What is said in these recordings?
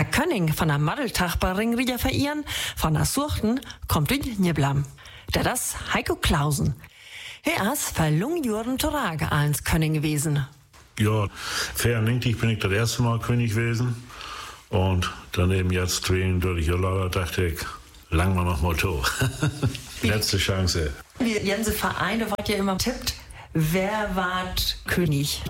A Könning von der Maddeltag bei Ringrieder verirren, von der Surchten kommt in Niblam. Das Heiko Clausen. Er ist verlung Jürgen Torage als König gewesen. Ja, 94 bin ich das erste Mal König gewesen. Und daneben jetzt 32 Jahre dachte ich, lang mal noch mal to. Letzte Chance. Die ganze Vereine wart ja immer tippt, wer ward König?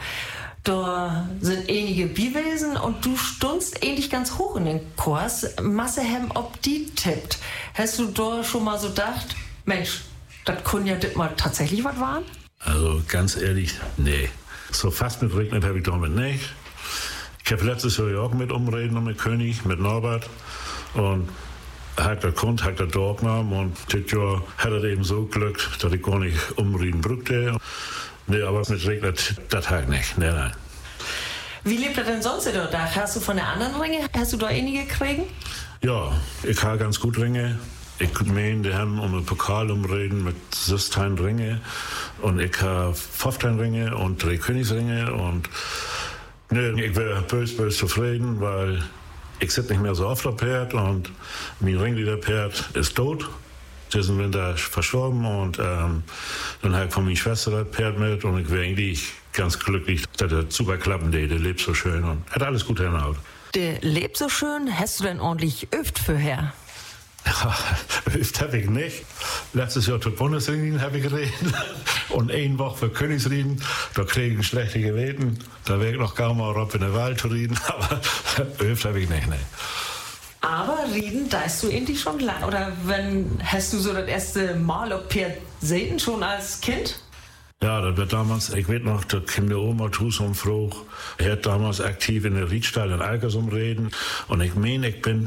Da sind einige Biwesen und du stunst ähnlich ganz hoch in den Kurs. Massehem, ob die tippt. Hast du da schon mal so gedacht, Mensch, das können ja dit mal tatsächlich was waren? Also ganz ehrlich, nee. So fast mit regnet habe ich damit nicht. Ich habe letztes Jahr ja auch mit umreden mit König, mit Norbert. Und hat der Kund, hat der Dorf genommen. Und das Jahr hat er eben so Glück, dass ich gar nicht umreden brückte. Nee, aber mit regnet, das halt nicht. Nee, nein. Wie lebt er denn sonst in der Dach? Hast du von der anderen Ringe, hast du da einige kriegen? Ja, ich habe ganz gut Ringe. Ich meine, die haben um den Pokal umreden mit 16 Ringe. Und ich habe 15 Ringe und 3 Königsringe. Und nee, ich wäre böse zufrieden, weil ich sitze nicht mehr so oft auf Pferd. Und mein Ringlieder-Pferd ist tot. Diesen Winter verstorben und dann habe ich von meiner Schwester das Pferd mit und ich wäre eigentlich ganz glücklich, dass er super klappen, der lebt so schön und hat alles gut hingehauen. Der lebt so schön, hast du denn ordentlich öft für her? Ja, öft habe ich nicht. Letztes Jahr zur Bundesliga habe ich gereden und eine Woche für Königsrieden, da kriege ich schlechte Geweten, da wäre ich noch kaum mal in der Wald zu reden, aber öft habe ich nicht, ne. Aber Rieden, da ist du endlich schon lang. Oder hast du so das erste Mal auf Pferd sehen schon als Kind? Ja, das wird damals, ich weiß noch, da kam der Oma Tusum Fruch. Er hat damals aktiv in der Riedstall in Alkersum reden. Und ich meine, ich bin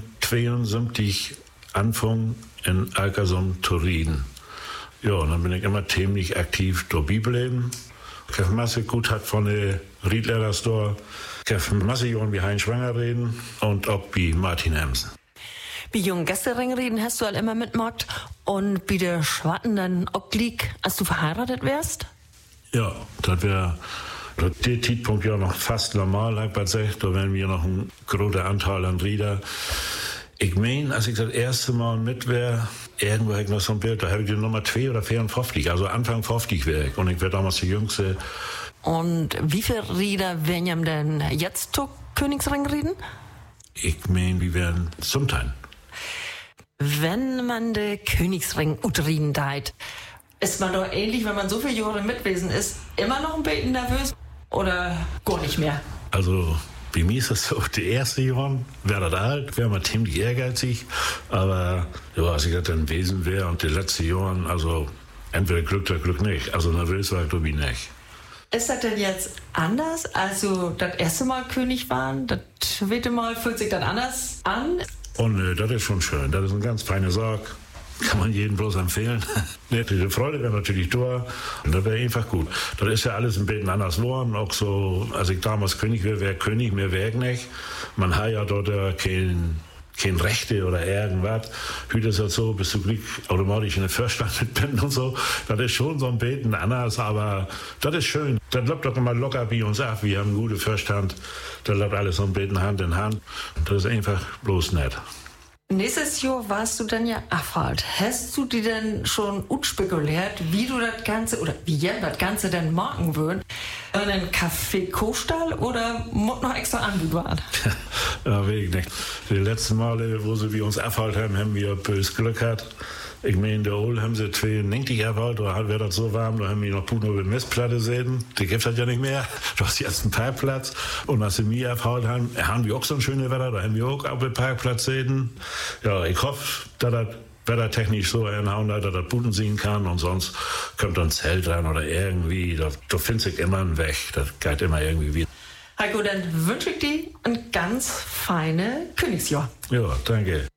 72 Anfang in Alkersum zu reden. Ja, und dann bin ich immer ziemlich aktiv durch Bibelleben. Ich habe Masse gut hat von der Riedlehrer Store. Ich habe Masse Jungen wie Heinz Schwanger reden und auch wie Martin Hemsen. Wie jungen Gästering reden hast du halt immer mitgemacht und wie der Schwatten dann auch liegt, als du verheiratet wärst? Ja, das wäre der Zeitpunkt ja noch fast normal, da wären wir noch ein großer Anteil an Rieder. Ich meine, als ich das erste Mal mit wäre, irgendwo habe ich noch so ein Bild, da habe ich die Nummer 2 oder 54, also Anfang 50 wäre ich. Und ich wäre damals die Jüngste. Und wie viele Rieder werden denn jetzt zu Königsring reden? Ich meine, wir werden zum Teil. Wenn man den Königsring utreden deit, ist man doch ähnlich, wenn man so viele Jahre mitwesen ist, immer noch ein bisschen nervös oder gar nicht mehr? Also bei mir ist das so, die erste Jahre wäre das alt, wäre man ziemlich ehrgeizig, aber ja, als ich das dann gewesen wäre und die letzten Jahre, also entweder Glück oder Glück nicht, also nervös war ich glaube ich nicht. Ist das denn jetzt anders, als du das erste Mal König waren? Das zweite Mal fühlt sich dann anders an? Oh nö, das ist schon schön, das ist eine ganz feine Sache. Kann man jedem bloß empfehlen. Die Freude wäre natürlich da und das wäre einfach gut. Das ist ja alles ein bisschen anders geworden. Auch so, als ich damals König wäre König, mehr wäre ich nicht. Man hat ja dort kein Rechte oder irgendwas. Heute ist das so, bist du Glück automatisch in den Vorstand mit bin und so. Das ist schon so ein bisschen anders, aber das ist schön. Das läuft doch immer locker wie uns ab. Wir haben einen guten Vorstand. Das läuft alles so ein bisschen Hand in Hand. Das ist einfach bloß nett. Nächstes Jahr warst du dann ja Affalt. Hast du dir denn schon spekuliert, wie du das Ganze oder wie ihr das Ganze denn machen würden? Einen Kaffee-Kostall oder muss noch extra anbieten? Ja, weiß ich nicht. Die letzten Male, wo sie wie uns Affalt haben wir bös Glück gehabt. Ich meine, in der Ohl haben sie 92 Affalt, da wäre das so warm, da haben wir noch Puno mit Mistplatte sehen. Die gibt es ja nicht mehr. Du hast jetzt einen Parkplatz. Und als sie mir Affalt haben wir auch so ein schönes Wetter, da haben wir auch auf dem Parkplatz sehen. Ja, ich hoffe, dass das wettertechnisch so hinhauen, dass das Puten sehen kann und sonst kommt dann ein Zelt rein oder irgendwie. Da findet sich immer einen Weg. Das geht immer irgendwie wieder. Heiko, dann wünsche ich dir ein ganz feines Königsjahr. Ja, danke.